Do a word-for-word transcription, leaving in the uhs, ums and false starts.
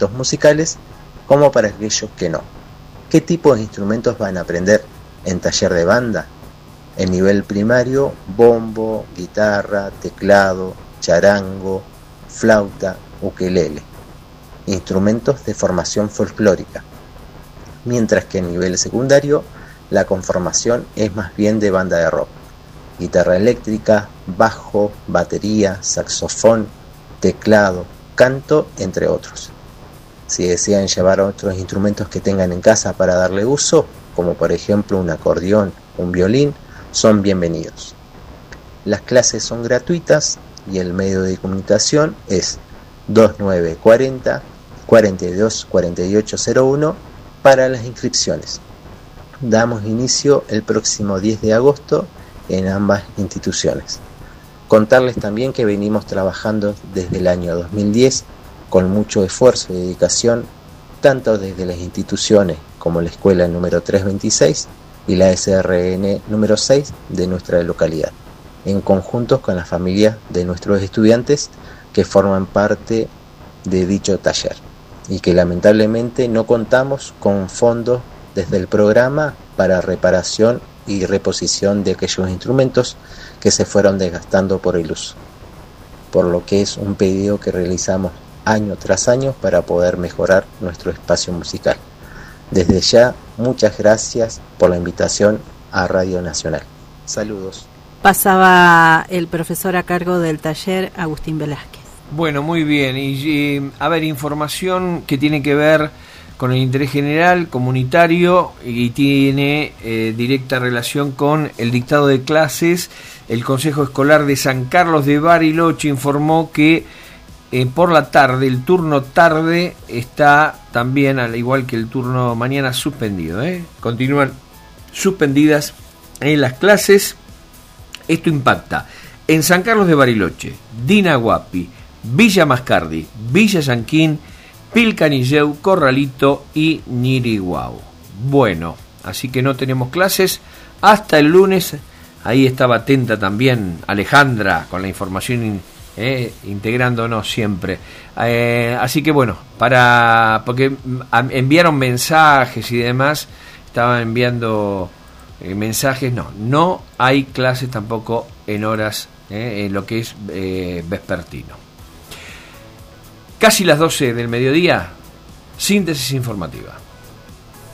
instrumentos musicales como para aquellos que no. ¿Qué tipo de instrumentos van a aprender en taller de banda? En nivel primario, bombo, guitarra, teclado, charango, flauta, ukelele. Instrumentos de formación folclórica. Mientras que en nivel secundario, la conformación es más bien de banda de rock. Guitarra eléctrica, bajo, batería, saxofón, teclado, canto, entre otros. Si desean llevar otros instrumentos que tengan en casa para darle uso, como por ejemplo un acordeón, un violín, son bienvenidos. Las clases son gratuitas y el medio de comunicación es dos nueve cuatro cero, cuatro dos cuatro ocho cero uno para las inscripciones. Damos inicio el próximo diez de agosto en ambas instituciones. Contarles también que venimos trabajando desde el año dos mil diez con mucho esfuerzo y dedicación, tanto desde las instituciones como la escuela número trescientos veintiséis y la S R N número seis de nuestra localidad, en conjunto con las familias de nuestros estudiantes que forman parte de dicho taller, y que lamentablemente no contamos con fondos desde el programa para reparación y reposición de aquellos instrumentos que se fueron desgastando por el uso, por lo que es un pedido que realizamos año tras año para poder mejorar nuestro espacio musical. Desde ya, muchas gracias por la invitación a Radio Nacional. Saludos. Pasaba el profesor a cargo del taller, Agustín Velázquez. Bueno, muy bien. Y eh, a ver, información que tiene que ver con el interés general, comunitario, y tiene eh, directa relación con el dictado de clases. El Consejo Escolar de San Carlos de Bariloche informó que eh, por la tarde, el turno tarde está también, al igual que el turno mañana, suspendido. ¿eh? Continúan suspendidas en las clases. Esto impacta en San Carlos de Bariloche, Dinahuapi, Villa Mascardi, Villa Yanquín, Pilcanilleu, Corralito y Ñiriguau. Bueno, así que no tenemos clases hasta el lunes. Ahí estaba atenta también Alejandra con la información, eh, integrándonos siempre. Eh, así que bueno, para porque enviaron mensajes y demás, estaban enviando eh, mensajes. No, no hay clases tampoco en horas, eh, en lo que es eh, vespertino. Casi las doce del mediodía, síntesis informativa.